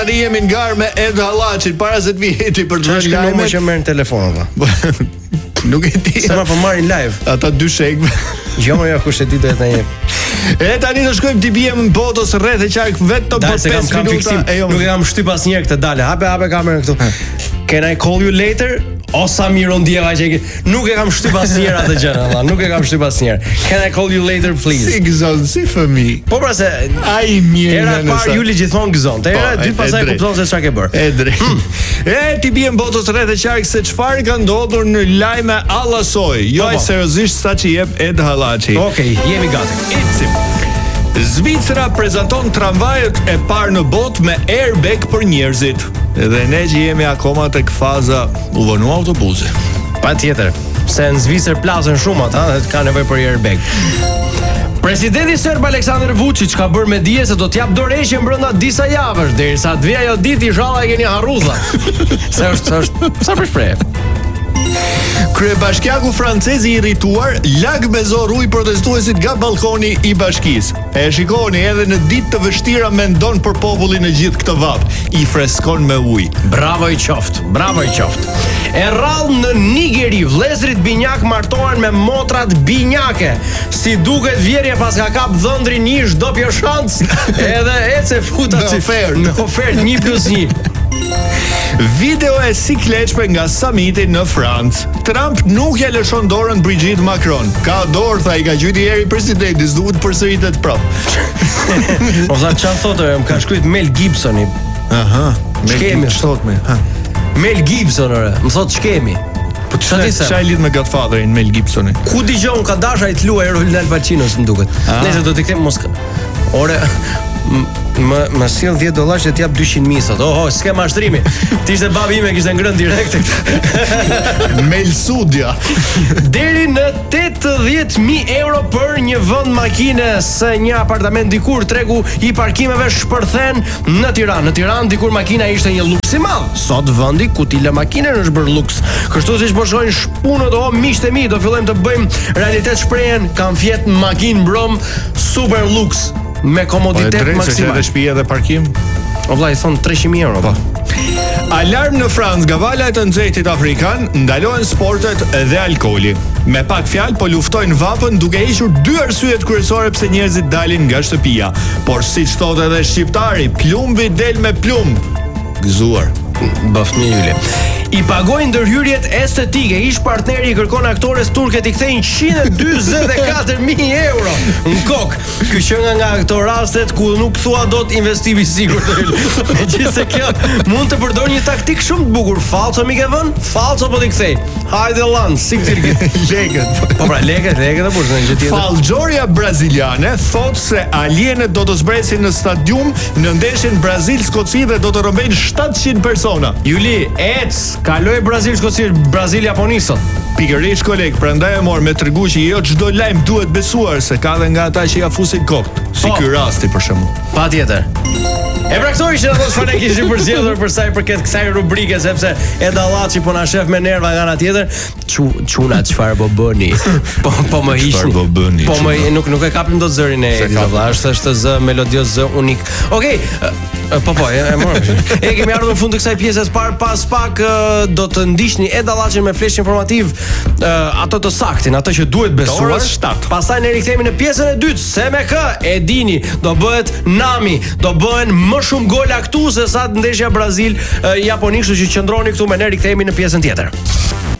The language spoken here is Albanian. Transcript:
Ne jemi në garë me Ed Hallaçin para se të vijeti për të vënë lajme. Që merr në telefon ata. Nuk e di. Sa po marrin live. Ata dy shekve. Jo, kush e di do të na jep. E tani do shkojmë ti bijem në botës rreth e qark vetëm për 5 minuta. Nuk e kam shtyp asnjëherë këtë dale. Hape kamerën këtu. Can I call you later? O sa mirë ndjeva që nuk e kam shtyp asnjëherë atë gjë, valla, nuk e kam shtyp asnjëherë. Can I call you later please? Si gëzon, si fëmijë. Po pra se ai mirë. Era parë Juli gjithmonë gëzon. Era dytë pastaj kupton se çfarë ke bër. E drejt. E ti bie në botës rreth e qark se çfarë ka ndodhur në lajme allasoj. Jo ai seriozisht sa që jep Ed Hallaçi. Okej, jemi gati. Ecim. Zvicra prezanton tramvajet e parë në botë me airbag për njerëzit. Dhe ne që jemi akoma tek faza u vënu autobusi. Patjetër, se në Zvicër plasën shumë ata dhe ka nevojë për airbag. Presidenti serb Aleksandar Vučić ka bërë me dije se do t'jap dorëheqje brenda disa javësh, derisa të vijë ajo ditë inshallah e keni harruza. Sa për shpreh. Kryebashkiaku francez i irrituar lag me zor ujë protestuesit nga balkoni i bashkisë. E shikoni, edhe në ditë të vështira mendon për popullin e gjithë këtë vap. I freskon me ujë. Bravo i qoftë, bravo i qoftë. E rrallë në Nigeri, vlezrit binjak martohen me motrat binjake. Si duket vjerja pas ka kap dhëndri një do pjo shans, edhe ece futa në ofertë 1+1. Video e sikleçme nga samiti në Francë. Trump nuk ja lëshon dorën Brigitte Macron. Ka dorë, tha, i ka gjyti eri presidenti, s'duhet përsëritet prapë. O sa çfarë thotë, më ka shkruajt Mel Gibsoni. Aha, Mel Gibson, më thotë shkemi. Po çfarë lidh me Godfatherin Mel Gibsoni? Ku dëgjon ka dasha i të luajë rolin e Al Pacinos, më duket. Nëse do të kthem mos. Ore, më sill $10 që t'jap 200.000 sot. Oho, s'ke mashtrimi. Ti ishte babi ime kishte ngrënë direkt. Melsudja. Deri në 80.000 euro për një vend makine së një apartament dikur, tregu i parkimeve shpërthen në Tiranë. Në Tiranë dikur makina ishte një luks i madh. Sot vendi ku ti lë makinën është bërë luks. Kështu siç po shkojnë shpunët, miqtë e mi, do fillojmë të bëjmë realitet shprehen, kam fjet makinë mbrom super luks. Me komoditet maksimal. Edhe shtëpi edhe parkim. O vllai thon 300.000 euro. Po. Alarm në Francë nga valet e nxehtit afrikan, ndalohen sportet dhe alkooli. Me pak fjalë po luftojnë vapën duke hequr dy arsyet kryesore pse njerëzit dalin nga shtëpia. Por siç thotë edhe shqiptari, plumbi del me plumb. Gëzuar. Bafni Juli. I pagojnë ndërhyrjet estetike. Ish partneri i kërkon aktores turke t'i kthejnë 144.000 euro në kokë. Ky që nga ato rastet ku nuk thua dot investimi sigurt. Megjithëse kjo mund të përdor një taktik shumë të bukur. Falso mi ke vën? Falso po t'i kthej. Hajde lan, siktirgit. Legët. Po pra, legët e burrën gjë tjetër. Fallxhoria braziliane thotë se alienet do të zbresin në stadium në ndeshjen Brazil-Skoci dhe do të rrëmbejnë 700 persona. Juli, kaloj Brazil-Skoci, Brazil-Japoni sot. Pikërisht koleg, prandaj e mor me tregu që jo çdo lajm duhet besuar, se ka dhe nga ata që ja fusin kokët. Si ky rasti për shembull. Patjetër. E praktoi që ato s'fane kishin përzgjedhur për sa i përket kësaj rubrike, sepse Ed Hallaçi po na shef me nerva nga ana tjetër. Çuna çfarë po bëni? Po më hiqni. Po më nuk e kapim dot zërin e Edit, valla, është zë melodios, zë unik. Okej, po e morëm. E kemi ardhur në fund të kësaj pjese së parë, pas pak do të ndiqni Ed Hallaçin me flesh informativ, ato të saktin, ato që duhet besuar. Pastaj ne rikthehemi në pjesën e dytë, se me kë e dini, do bëhet Nami, do bëhen më shumë gola këtu se sa ndeshja Brazil Japoni, kështu që qëndroni këtu me ne, rikthehemi në pjesën tjetër.